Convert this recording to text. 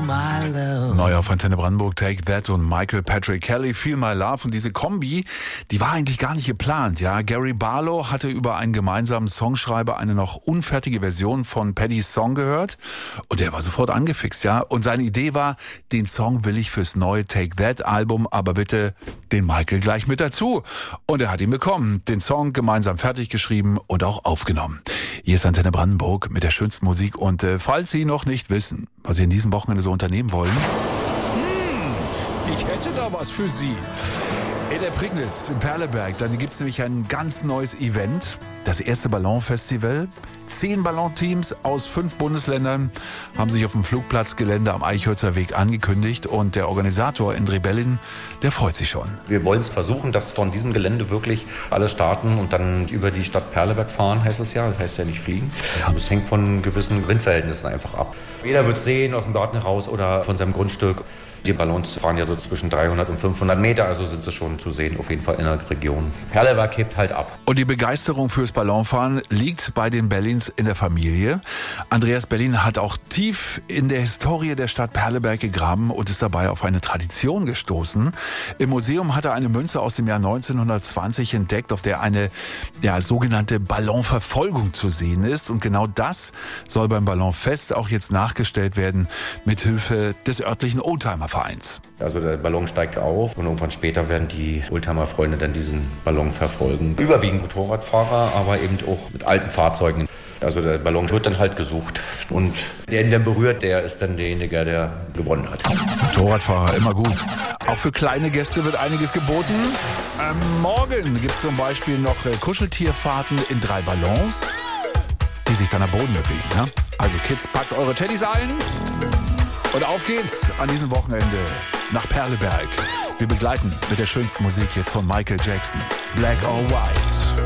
my love. Neu auf Antenne Brandenburg, Take That und Michael Patrick Kelly, Feel My Love. Und diese Kombi, die war eigentlich gar nicht geplant. Ja, Gary Barlow hatte über einen gemeinsamen Songschreiber eine noch unfertige Version von Paddys Song gehört. Und der war sofort angefixt, ja. Und seine Idee war, den Song will ich fürs neue Take That Album, aber bitte den Michael gleich mit dazu. Und er hat ihn bekommen, den Song gemeinsam fertig geschrieben und auch aufgenommen. Hier ist Antenne Brandenburg mit der schönsten Musik. Und falls Sie noch nicht wissen, was Sie in diesem Wochenende so unternehmen wollen, ich hätte da was für Sie. In der Prignitz, in Perleberg, dann gibt es nämlich ein ganz neues Event, das erste Ballonfestival. 10 Ballonteams aus 5 Bundesländern haben sich auf dem Flugplatzgelände am Eichhölzer Weg angekündigt und der Organisator Indre Bellin, der freut sich schon. Wir wollen es versuchen, dass von diesem Gelände wirklich alle starten und dann über die Stadt Perleberg fahren, heißt es ja. Das heißt ja nicht fliegen. Ja. Das hängt von gewissen Windverhältnissen einfach ab. Jeder wird sehen aus dem Garten heraus oder von seinem Grundstück. Die Ballons fahren ja so zwischen 300 und 500 Meter, also sind sie schon zu sehen, auf jeden Fall in der Region. Perleberg hebt halt ab. Und die Begeisterung fürs Ballonfahren liegt bei den Bellins in der Familie. Andreas Bellin hat auch tief in der Historie der Stadt Perleberg gegraben und ist dabei auf eine Tradition gestoßen. Im Museum hat er eine Münze aus dem Jahr 1920 entdeckt, auf der eine sogenannte Ballonverfolgung zu sehen ist. Und genau das soll beim Ballonfest auch jetzt nachgestellt werden, mithilfe des örtlichen Oldtimer-Vereins. Also der Ballon steigt auf und irgendwann später werden die Oldtimer-Freunde dann diesen Ballon verfolgen. Überwiegend Motorradfahrer, aber eben auch mit alten Fahrzeugen. Also der Ballon wird dann halt gesucht und der ihn dann berührt, der ist dann derjenige, der gewonnen hat. Motorradfahrer, immer gut. Auch für kleine Gäste wird einiges geboten. Morgen gibt es zum Beispiel noch Kuscheltierfahrten in 3 Ballons, die sich dann am Boden bewegen. Ne? Also Kids, packt eure Teddys ein. Und auf geht's an diesem Wochenende nach Perleberg. Wir begleiten mit der schönsten Musik jetzt von Michael Jackson. Black or White.